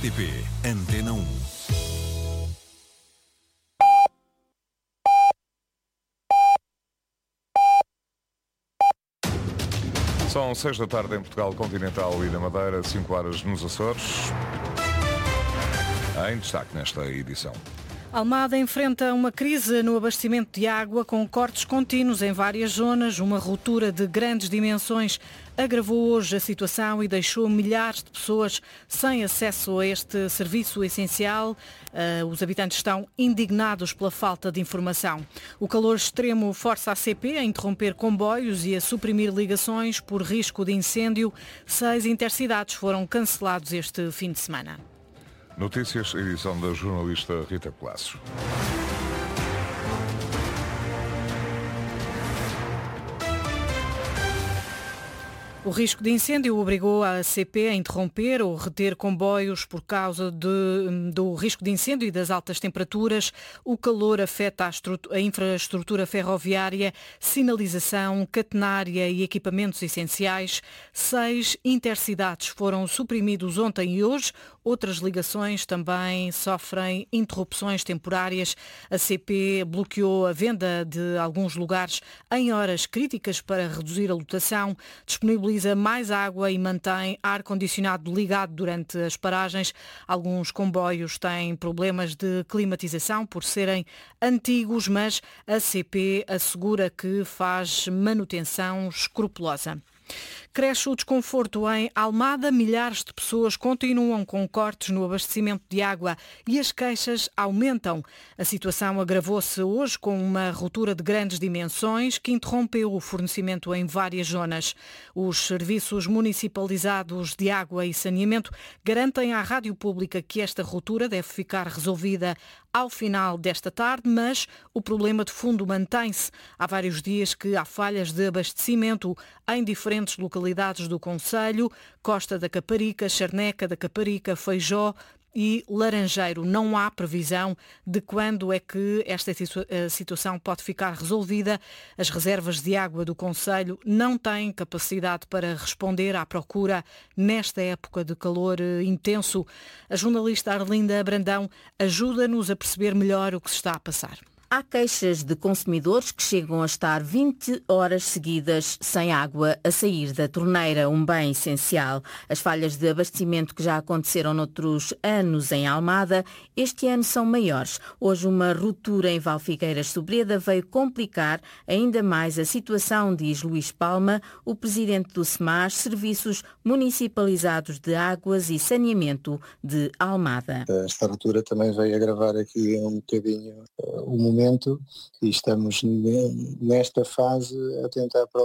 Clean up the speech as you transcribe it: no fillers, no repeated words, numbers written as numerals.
RTP Antena 1. São 6 da tarde em Portugal Continental e na Madeira, 5 horas nos Açores. Em destaque nesta edição. Almada enfrenta uma crise no abastecimento de água com cortes contínuos em várias zonas. Uma ruptura de grandes dimensões agravou hoje a situação e deixou milhares de pessoas sem acesso a este serviço essencial. Os habitantes estão indignados pela falta de informação. O calor extremo força a CP a interromper comboios e a suprimir ligações por risco de incêndio. 6 intercidades foram cancelados este fim de semana. Notícias, edição da jornalista Rita Colasso. O risco de incêndio obrigou a CP a interromper ou reter comboios por causa do risco de incêndio e das altas temperaturas. O calor afeta a infraestrutura ferroviária, sinalização, catenária e equipamentos essenciais. 6 intercidades foram suprimidos ontem e hoje. Outras ligações também sofrem interrupções temporárias. A CP bloqueou a venda de alguns lugares em horas críticas para reduzir a lotação, disponibiliza mais água e mantém ar-condicionado ligado durante as paragens. Alguns comboios têm problemas de climatização por serem antigos, mas a CP assegura que faz manutenção escrupulosa. Cresce o desconforto em Almada, milhares de pessoas continuam com cortes no abastecimento de água e as queixas aumentam. A situação agravou-se hoje com uma ruptura de grandes dimensões que interrompeu o fornecimento em várias zonas. Os serviços municipalizados de água e saneamento garantem à Rádio Pública que esta ruptura deve ficar resolvida ao final desta tarde, mas o problema de fundo mantém-se. Há vários dias que há falhas de abastecimento em diferentes localidades do concelho: Costa da Caparica, Charneca da Caparica, Feijó e Laranjeiro. Não há previsão de quando é que esta situação pode ficar resolvida. As reservas de água do concelho não têm capacidade para responder à procura nesta época de calor intenso. A jornalista Arlinda Brandão ajuda-nos a perceber melhor o que se está a passar. Há queixas de consumidores que chegam a estar 20 horas seguidas sem água a sair da torneira, um bem essencial. As falhas de abastecimento que já aconteceram noutros anos em Almada, este ano são maiores. Hoje uma ruptura em Valfigueiras Sobreda veio complicar ainda mais a situação, diz Luís Palma, o presidente do SEMAS, Serviços Municipalizados de Águas e Saneamento de Almada. Esta ruptura também veio agravar aqui um bocadinho o momento e estamos nesta fase a tentar